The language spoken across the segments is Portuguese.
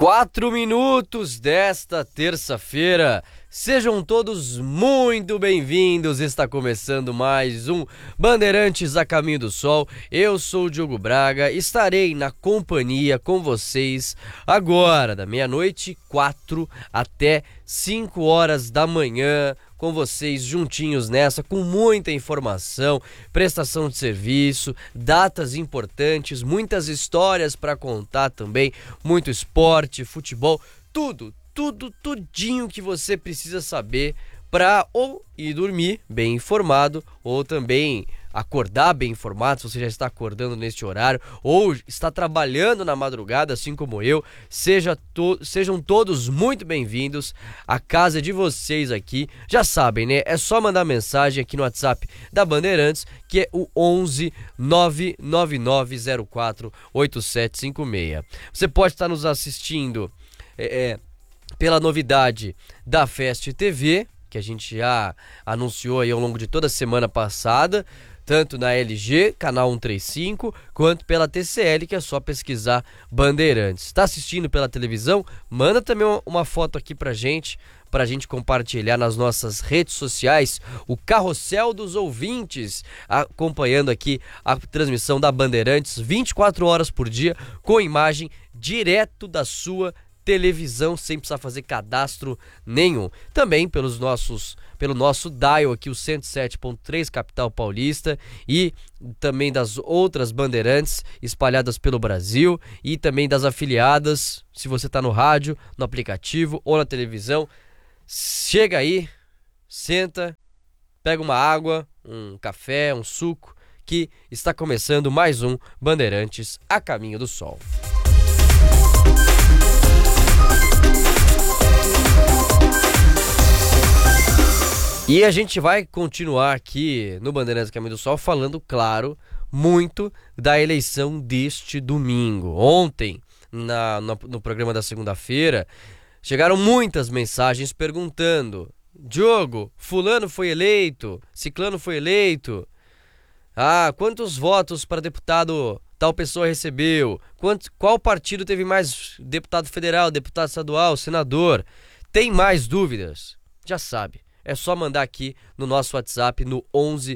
4 minutos desta terça-feira. Sejam todos muito bem-vindos. Está começando mais um Bandeirantes a Caminho do Sol. Eu sou o Diogo Braga. Estarei na companhia com vocês agora, da meia-noite 4 até 5 horas da manhã. Com vocês juntinhos nessa, com muita informação, prestação de serviço, datas importantes, muitas histórias para contar também, muito esporte, futebol, tudinho que você precisa saber para ou ir dormir bem informado ou também acordar bem informado, se você já está acordando neste horário ou está trabalhando na madrugada, assim como eu. Sejam todos muito bem-vindos. A casa é de vocês aqui. Já sabem, né? É só mandar mensagem aqui no WhatsApp da Bandeirantes, que é o 11 99904 8756. Você pode estar nos assistindo pela novidade da Fest TV, que a gente já anunciou aí ao longo de toda a semana passada, tanto na LG, canal 135, quanto pela TCL, que é só pesquisar Bandeirantes. Está assistindo pela televisão? Manda também uma foto aqui pra gente compartilhar nas nossas redes sociais, o Carrossel dos Ouvintes, acompanhando aqui a transmissão da Bandeirantes 24 horas por dia, com imagem direto da sua televisão, sem precisar fazer cadastro nenhum. Também pelo nosso dial aqui, o 107.3 Capital Paulista, e também das outras Bandeirantes espalhadas pelo Brasil, e também das afiliadas. Se você está no rádio, no aplicativo ou na televisão, chega aí, senta, pega uma água, um café, um suco, que está começando mais um Bandeirantes a Caminho do Sol. E a gente vai continuar aqui no Bandeirantes Caminho do Sol falando, claro, muito da eleição deste domingo. Ontem, no programa da segunda-feira, chegaram muitas mensagens perguntando: Diogo, fulano foi eleito, ciclano foi eleito, quantos votos para deputado tal pessoa recebeu, qual partido teve mais deputado federal, deputado estadual, senador? Tem mais dúvidas? Já sabe. É só mandar aqui no nosso WhatsApp no 11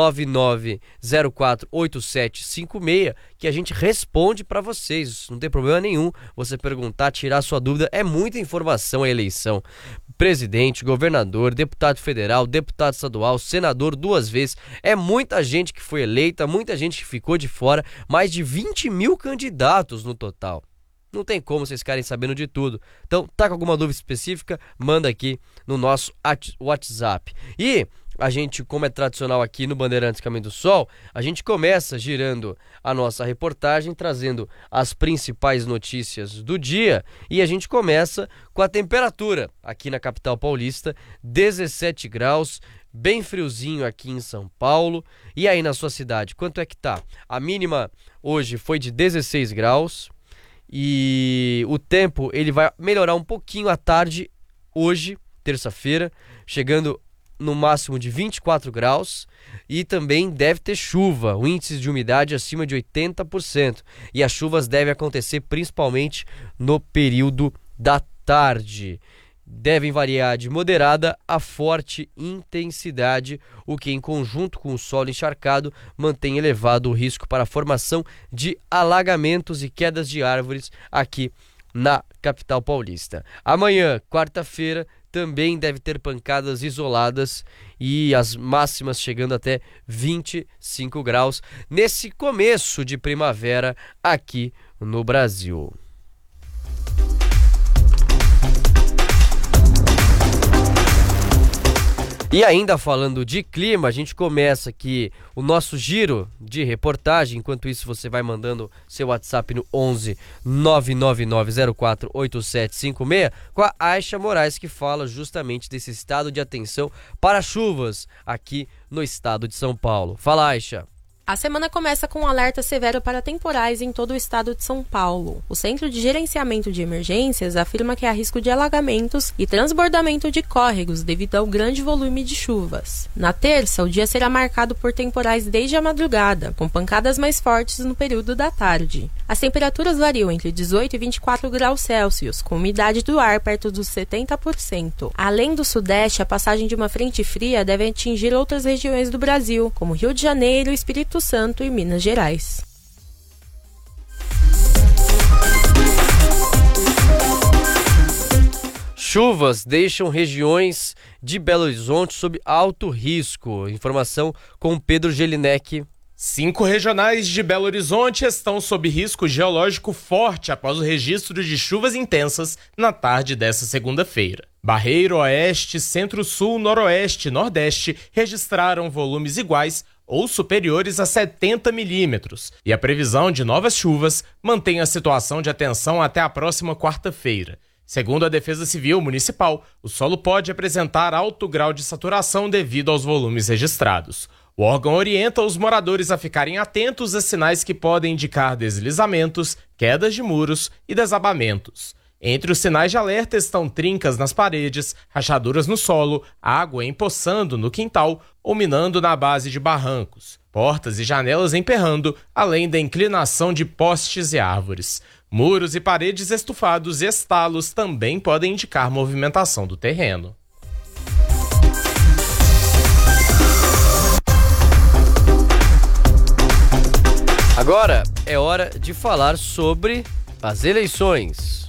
9904 8756 que a gente responde para vocês. Não tem problema nenhum você perguntar, tirar sua dúvida. É muita informação a eleição. Presidente, governador, deputado federal, deputado estadual, senador 2 vezes. É muita gente que foi eleita, muita gente que ficou de fora. Mais de 20 mil candidatos no total. Não tem como vocês ficarem sabendo de tudo. Então, tá com alguma dúvida específica? Manda aqui no nosso WhatsApp. E a gente, como é tradicional aqui no Bandeirantes Caminho do Sol, a gente começa girando a nossa reportagem, trazendo as principais notícias do dia. E a gente começa com a temperatura aqui na capital paulista, 17 graus, bem friozinho aqui em São Paulo. E aí na sua cidade, quanto é que tá? A mínima hoje foi de 16 graus. E o tempo ele vai melhorar um pouquinho à tarde hoje, terça-feira, chegando no máximo de 24 graus, e também deve ter chuva, o índice de umidade acima de 80%, e as chuvas devem acontecer principalmente no período da tarde. Devem variar de moderada a forte intensidade, o que em conjunto com o solo encharcado mantém elevado o risco para a formação de alagamentos e quedas de árvores aqui na capital paulista. Amanhã, quarta-feira, também deve ter pancadas isoladas e as máximas chegando até 25 graus nesse começo de primavera aqui no Brasil. E ainda falando de clima, a gente começa aqui o nosso giro de reportagem. Enquanto isso, você vai mandando seu WhatsApp no 11 99904 8756 com a Aisha Moraes, que fala justamente desse estado de atenção para chuvas aqui no estado de São Paulo. Fala, Aisha. A semana começa com um alerta severo para temporais em todo o estado de São Paulo. O Centro de Gerenciamento de Emergências afirma que há risco de alagamentos e transbordamento de córregos devido ao grande volume de chuvas. Na terça, o dia será marcado por temporais desde a madrugada, com pancadas mais fortes no período da tarde. As temperaturas variam entre 18 e 24 graus Celsius, com umidade do ar perto dos 70%. Além do Sudeste, a passagem de uma frente fria deve atingir outras regiões do Brasil, como Rio de Janeiro, Espírito Santo e Minas Gerais. Chuvas deixam regiões de Belo Horizonte sob alto risco. Informação com Pedro Gelinek. 5 regionais de Belo Horizonte estão sob risco geológico forte após o registro de chuvas intensas na tarde desta segunda-feira. Barreiro, Oeste, Centro-Sul, Noroeste e Nordeste registraram volumes iguais ou superiores a 70 milímetros, e a previsão de novas chuvas mantém a situação de atenção até a próxima quarta-feira. Segundo a Defesa Civil Municipal, o solo pode apresentar alto grau de saturação devido aos volumes registrados. O órgão orienta os moradores a ficarem atentos a sinais que podem indicar deslizamentos, quedas de muros e desabamentos. Entre os sinais de alerta estão trincas nas paredes, rachaduras no solo, água empoçando no quintal ou minando na base de barrancos, portas e janelas emperrando, além da inclinação de postes e árvores. Muros e paredes estufados e estalos também podem indicar movimentação do terreno. Agora é hora de falar sobre as eleições.